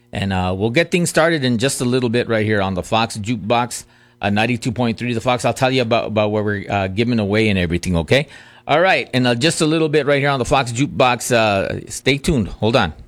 And we'll get things started in just a little bit right here on the Fox Jukebox, 92.3 The Fox. I'll tell you about what we're giving away and everything, okay? All right, and just a little bit right here on the Fox Jukebox. Stay tuned. Hold on.